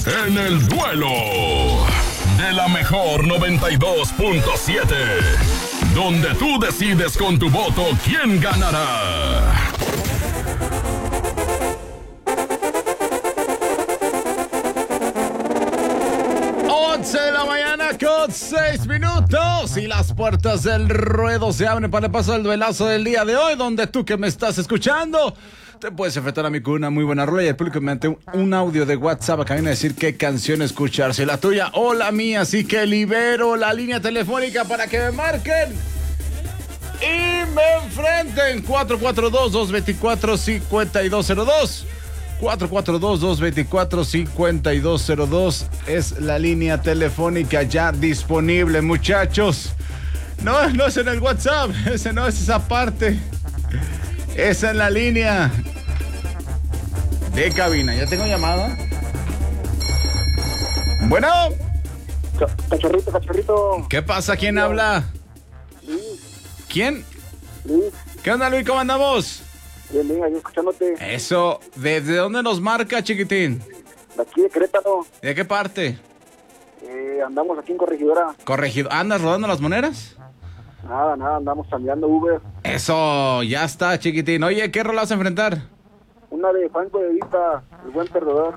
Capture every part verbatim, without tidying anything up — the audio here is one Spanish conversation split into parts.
en el duelo de la mejor noventa y dos punto siete, donde tú decides con tu voto quién ganará. once de la mañana con seis minutos y las puertas del ruedo se abren para el paso del duelazo del día de hoy, donde tú que me estás escuchando te puedes enfrentar a mí con una muy buena rola y el público me mete un, un audio de WhatsApp acá viene a decir qué canción escuchar, si la tuya o la mía, así que libero la línea telefónica para que me marquen y me enfrenten. Cuatro cuatro dos, dos dos cuatro, cinco dos cero dos cuatro cuatro dos, dos dos cuatro, cinco dos cero dos es la línea telefónica ya disponible, muchachos. No, no es en el WhatsApp, ese no es esa parte. Es en la línea de cabina. ¿Ya tengo llamada? Bueno. Cachorrito, cachorrito. ¿Qué pasa? ¿Quién Luis. habla? Luis. ¿Quién? Luis. ¿Qué onda, Luis? ¿Cómo andamos? Bien, bien, ahí escuchándote. Eso, ¿desde dónde nos marca, chiquitín? De aquí de Querétaro. ¿De qué parte? Eh, andamos aquí en Corregidora. Corregidora. ¿Andas rodando las monedas? Nada, nada, andamos cambiando Uber. Eso, ya está, chiquitín. Oye, ¿qué rol vas a enfrentar? Una de Franco De Vita, el buen perdedor.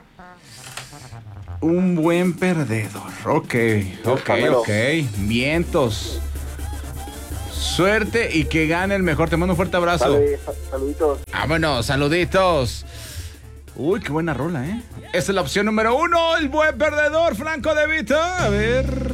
Un buen perdedor. Ok, ok, ok. Vientos. Suerte y que gane el mejor. Te mando un fuerte abrazo. Dale, saluditos. Ah, bueno, saluditos. Uy, qué buena rola, ¿eh? Esa es la opción número uno, el buen perdedor, Franco De Vita. A ver...